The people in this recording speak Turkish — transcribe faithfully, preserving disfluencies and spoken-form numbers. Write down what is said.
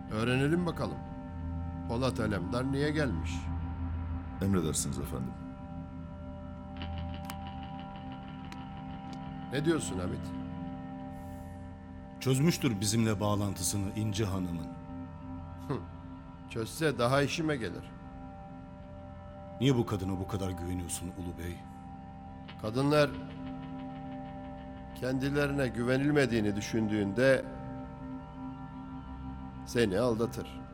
Öğrenelim bakalım. Polat Alemdar niye gelmiş? Emredersiniz efendim. Ne diyorsun Hamit? Çözmüştür bizimle bağlantısını İnci Hanım'ın. Çözse daha işime gelir. Niye bu kadına bu kadar güveniyorsun Ulu Bey? Kadınlar kendilerine güvenilmediğini düşündüğünde seni aldatır.